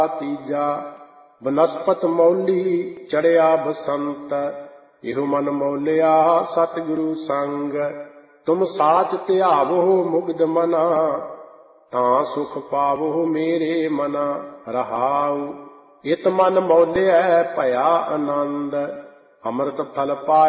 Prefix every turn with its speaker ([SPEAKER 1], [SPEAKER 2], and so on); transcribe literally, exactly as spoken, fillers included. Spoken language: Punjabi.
[SPEAKER 1] ਤੀਜਾ ਬਨਸਪਤ ਮੌਲੀ ਚੜਿਆ ਬਸੰਤ, ਇਹੋ ਮਨ ਮੌਲਿਆ ਸਤਿਗੁਰੂ ਸੰਗ। ਤੁਮ ਸਾਚ ਧਿਆਵੋ ਮੁਗਧ ਮਨਾ, ਤਾਂ ਸੁਖ ਪਾਵੋ ਮੇਰੇ ਮਨਾ। ਰਹਾਉ ਇਤ ਮਨ ਮੌਲਿਆ ਭਇਆ ਆਨੰਦ, ਅੰਮ੍ਰਿਤ ਫਲ ਪਾਇਆ